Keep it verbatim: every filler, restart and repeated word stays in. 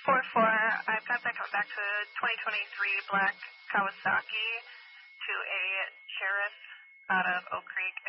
four four, I've got that coming back to twenty twenty-three black Kawasaki to a sheriff out of Oak Creek